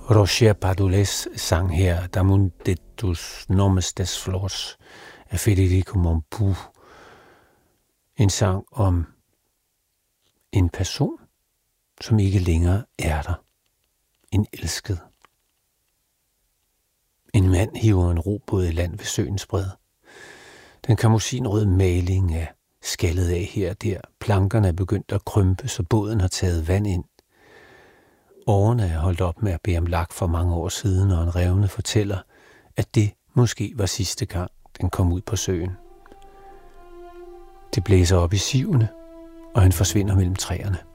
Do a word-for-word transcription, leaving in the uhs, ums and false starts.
Roger Bardoles sang her Damunt de tus nomes des flors af Federico Mompou. En sang om en person, som ikke længere er der. En elsket. En mand hiver en robåd i land ved søens bred. Den karmosinrøde maling er skaldet af her og der. Plankerne er begyndt at krympe, så båden har taget vand ind. Årene er holdt op med at bede om lak for mange år siden, og en revne fortæller, at det måske var sidste gang, den kom ud på søen. Det blæser op i sivene, og han forsvinder mellem træerne.